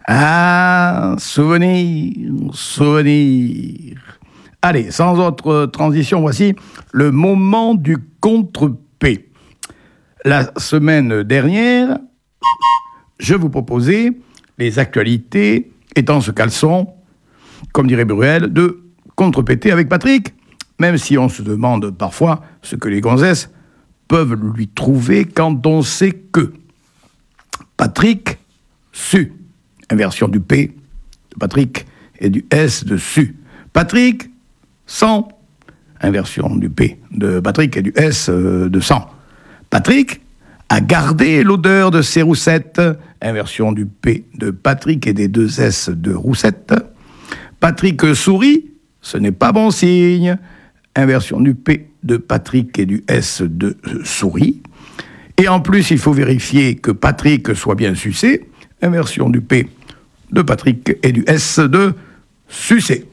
Ah, souvenir, souvenir. Allez, sans autre transition, voici le moment du contre-P. La semaine dernière, je vous proposais les actualités étant ce qu'elles sont, comme dirait Bruel, de contre-péter avec Patrick, même si on se demande parfois ce que les gonzesses peuvent lui trouver quand on sait que Patrick su. Inversion du P de Patrick et du S de su. Patrick sans. Inversion du P de Patrick et du S de sang. Patrick a gardé l'odeur de ses roussettes. Inversion du P de Patrick et des deux S de roussette. Patrick sourit, ce n'est pas bon signe. Inversion du P de Patrick et du S de souris. Et en plus, il faut vérifier que Patrick soit bien sucé. Inversion du P de Patrick et du S de sucé.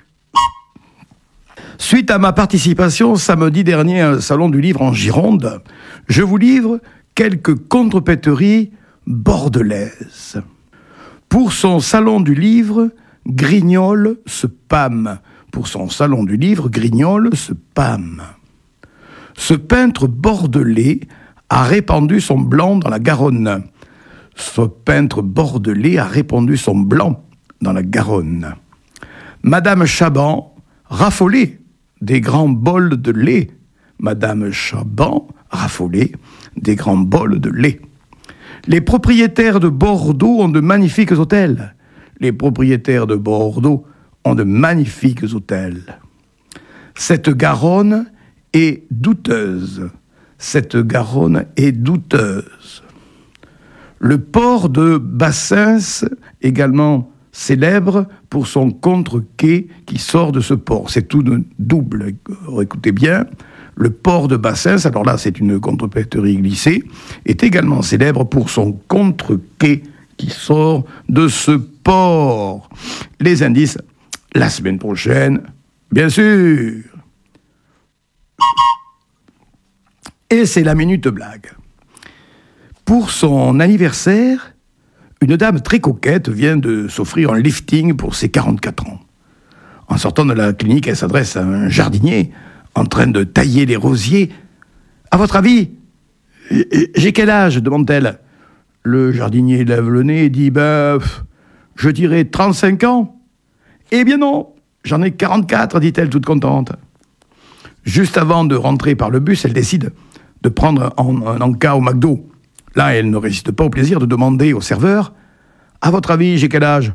Suite à ma participation samedi dernier à un salon du livre en Gironde, je vous livre quelques contrepéteries bordelaises. Pour son salon du livre, Grignol se pâme. Pour son salon du livre, Grignol se pâme. Ce peintre bordelais a répandu son blanc dans la Garonne. Ce peintre bordelais a répandu son blanc dans la Garonne. Madame Chaban raffolait des grands bols de lait. Madame Chaban raffolait des grands bols de lait. Les propriétaires de Bordeaux ont de magnifiques hôtels. Les propriétaires de Bordeaux ont de magnifiques hôtels. Cette Garonne est douteuse. Cette Garonne est douteuse. Le port de Bassins, également célèbre pour son contre-quai qui sort de ce port. C'est tout double, écoutez bien. Le port de Bassins, alors là c'est une contrepéterie glissée, est également célèbre pour son contre-quai qui sort de ce port. Les indices, la semaine prochaine, bien sûr. Et c'est la minute blague. Pour son anniversaire, une dame très coquette vient de s'offrir un lifting pour ses 44 ans. En sortant de la clinique, elle s'adresse à un jardinier en train de tailler les rosiers. « À votre avis, j'ai quel âge ?» demande-t-elle. Le jardinier lève le nez et dit « je dirais 35 ans. »« Eh bien non, j'en ai 44, dit-elle toute contente. Juste avant de rentrer par le bus, elle décide de prendre un encas au McDo. Là, elle ne résiste pas au plaisir de demander au serveur « À votre avis, j'ai quel âge ?»«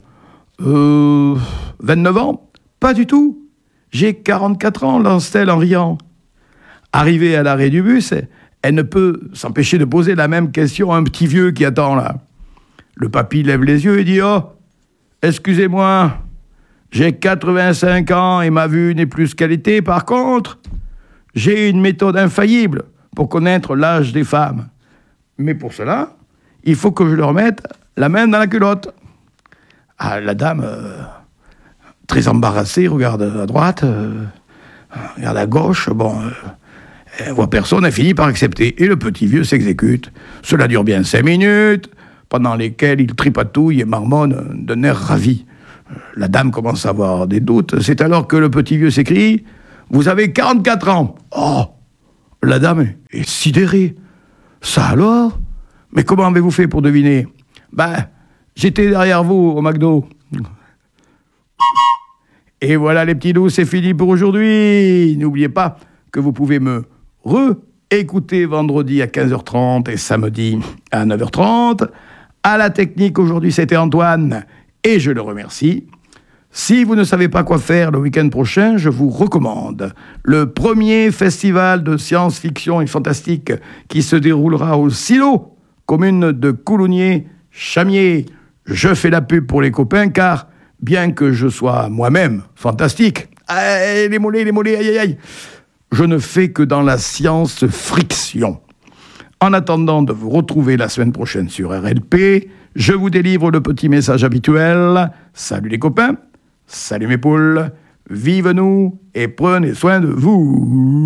29 ans ?»« Pas du tout. J'ai 44 ans, lance-t-elle en riant. » Arrivée à l'arrêt du bus, elle ne peut s'empêcher de poser la même question à un petit vieux qui attend là. Le papy lève les yeux et dit « Oh, excusez-moi, j'ai 85 ans et ma vue n'est plus qualité. Par contre, j'ai une méthode infaillible pour connaître l'âge des femmes. Mais pour cela, il faut que je leur mette la main dans la culotte. » Ah, la dame, très embarrassée, regarde à droite, regarde à gauche. Elle voit personne, elle finit par accepter. Et le petit vieux s'exécute. Cela dure bien 5 minutes, pendant lesquelles il tripatouille et marmonne d'un air ravi. La dame commence à avoir des doutes. C'est alors que le petit vieux s'écrie « Vous avez 44 ans !» Oh, la dame est sidérée. « Ça alors ? Mais comment avez-vous fait pour deviner ?»« J'étais derrière vous au McDo. » Et voilà les petits loups, c'est fini pour aujourd'hui. N'oubliez pas que vous pouvez me réécouter vendredi à 15h30 et samedi à 9h30. À la technique, aujourd'hui, c'était Antoine et je le remercie. Si vous ne savez pas quoi faire le week-end prochain, je vous recommande le premier festival de science-fiction et fantastique qui se déroulera au Silo, commune de Coulounier-Chamier. Je fais la pub pour les copains car, bien que je sois moi-même fantastique, les mollets, aïe, aïe, je ne fais que dans la science-friction. En attendant de vous retrouver la semaine prochaine sur RLP, je vous délivre le petit message habituel. Salut les copains, salut mes poules, vive nous et prenez soin de vous.